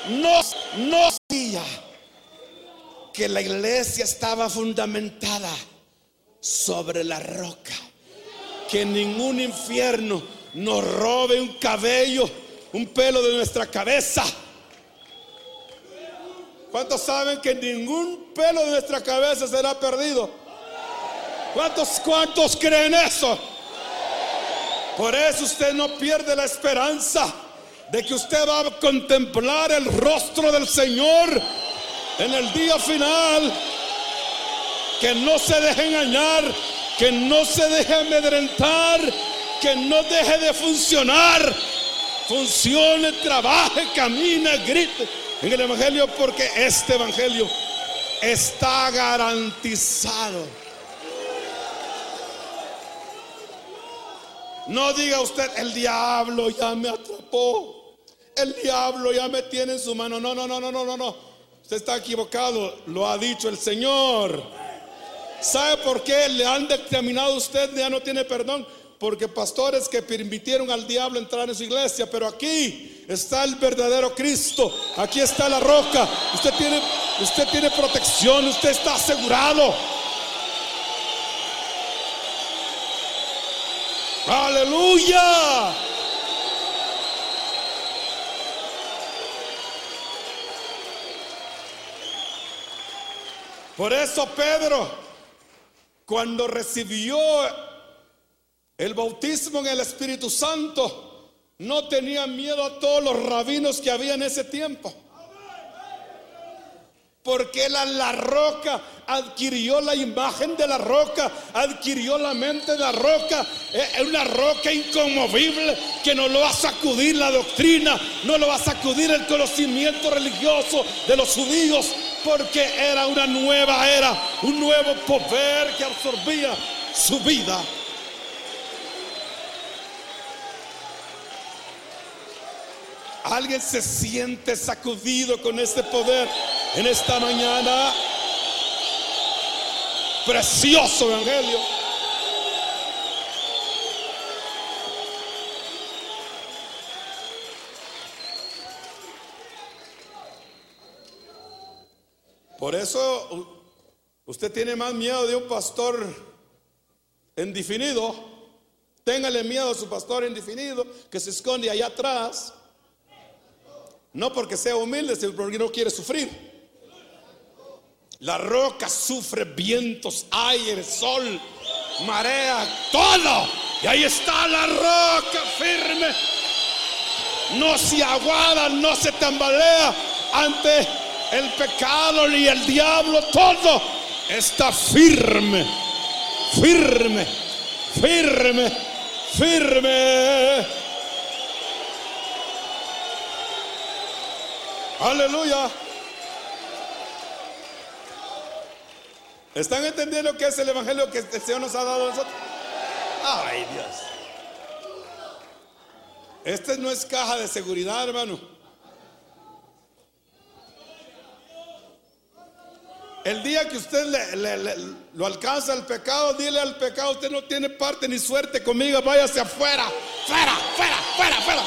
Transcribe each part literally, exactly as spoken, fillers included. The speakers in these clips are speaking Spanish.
no, no sabía que la iglesia estaba fundamentada sobre la roca. Que ningún infierno nos robe un cabello, un pelo de nuestra cabeza. ¿Cuántos saben que ningún pelo de nuestra cabeza será perdido? ¿Cuántos, cuántos creen eso? Por eso usted no pierde la esperanza de que usted va a contemplar el rostro del Señor en el día final. Que no se deje engañar, que no se deje amedrentar, que no deje de funcionar. Funcione, trabaje, camine, grite en el evangelio, porque este evangelio está garantizado. No diga usted: el diablo ya me atrapó, el diablo ya me tiene en su mano. No, no, no, no, no, no, no. Usted está equivocado, lo ha dicho el Señor. ¿Sabe por qué le han dictaminado a usted ya no tiene perdón? Porque pastores que permitieron al diablo entrar en su iglesia. Pero aquí está el verdadero Cristo, aquí está la roca. Usted tiene, usted tiene protección, usted está asegurado. ¡Aleluya! Por eso Pedro, cuando recibió el bautismo en el Espíritu Santo, no tenía miedo a todos los rabinos que había en ese tiempo. Porque la, la roca adquirió la imagen de la roca, adquirió la mente de la roca. Es una roca inconmovible que no lo va a sacudir la doctrina, no lo va a sacudir el conocimiento religioso de los judíos, porque era una nueva era, un nuevo poder que absorbía su vida. ¿Alguien se siente sacudido con este poder en esta mañana? Precioso evangelio. Por eso usted tiene más miedo de un pastor indefinido. Téngale miedo a su pastor indefinido que se esconde allá atrás. No porque sea humilde, sino porque no quiere sufrir. La roca sufre vientos, aire, sol, marea, todo. Y ahí está la roca firme. No se aguada, no se tambalea ante el pecado ni el diablo. Todo está firme, firme, firme, firme. Aleluya. ¿Están entendiendo qué es el evangelio que el Señor nos ha dado a nosotros? Ay, Dios. Este no es caja de seguridad, hermano. El día que usted le, le, le, lo alcanza el pecado, dile al pecado: usted no tiene parte ni suerte conmigo, váyase afuera, fuera, fuera, fuera, fuera.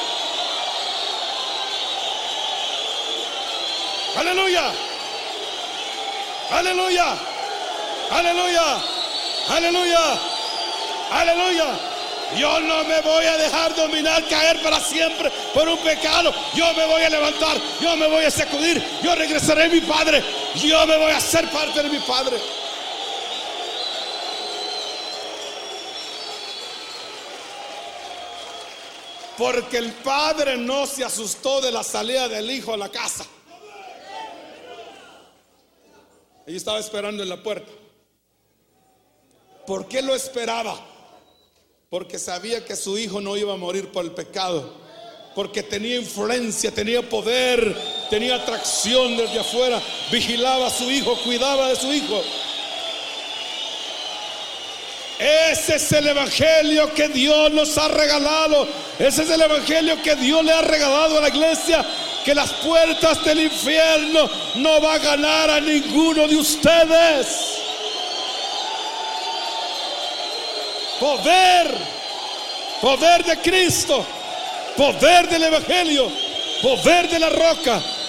Aleluya, aleluya, aleluya, aleluya, aleluya. Yo no me voy a dejar dominar, caer para siempre por un pecado. Yo me voy a levantar, yo me voy a sacudir, yo regresaré a mi Padre, yo me voy a hacer parte de mi Padre. Porque el Padre no se asustó de la salida del Hijo a la casa. Ella estaba esperando en la puerta. ¿Por qué lo esperaba? Porque sabía que su hijo no iba a morir por el pecado. Porque tenía influencia, tenía poder, tenía atracción desde afuera. Vigilaba a su hijo, cuidaba de su hijo. Ese es el evangelio que Dios nos ha regalado. Ese es el evangelio que Dios le ha regalado a la iglesia. Que las puertas del infierno no va a ganar a ninguno de ustedes. Poder, poder de Cristo, poder del evangelio, poder de la roca,